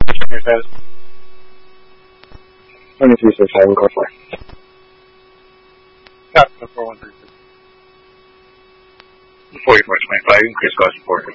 Your status? 2367, go for it. Captain 4136. 4425, increase cost report.